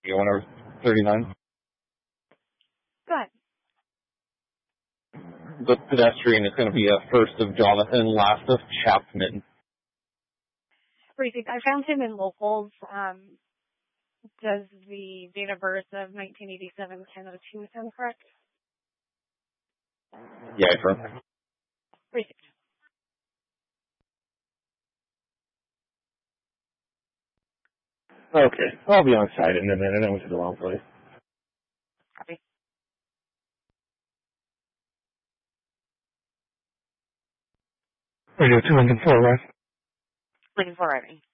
Owner 39. Go ahead. The pedestrian is going to be first of Jonathan, last of Chapman. Precinct. I found him in locals. Does the date of birth of 1987 1002 sound correct? Yeah, correct. Precinct. Okay, I'll be on site in a minute. I went to the wrong place. Copy. Radio 2 Lincoln 4, right? Looking for writing.